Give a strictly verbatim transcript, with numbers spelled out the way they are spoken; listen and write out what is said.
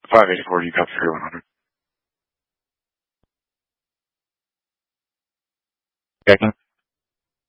five eighty-four, you got three one hundred. Checking.